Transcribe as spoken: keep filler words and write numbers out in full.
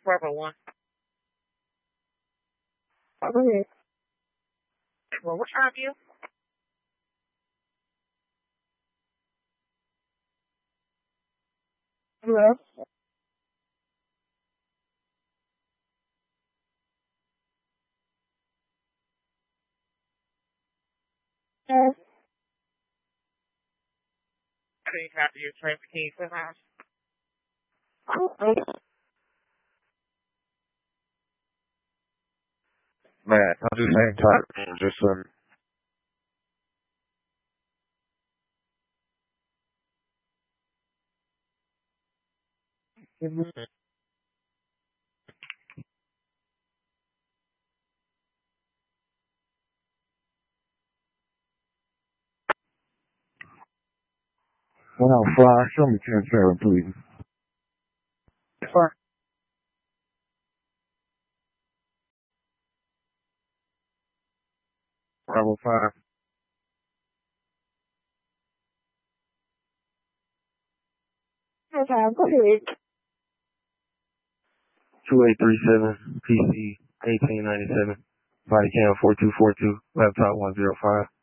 Bravo one. Oh, go ahead. Well, what time you? Hello? Yes. I think after your transportation house. Okay. Man, I'll do the same type. Just um. Mm-hmm. When I fly, show me ten seven, please. Four. Bravo five. Okay, go ahead. Two eight three seven P C eighteen ninety seven. Body cam four two four two. Laptop one zero five.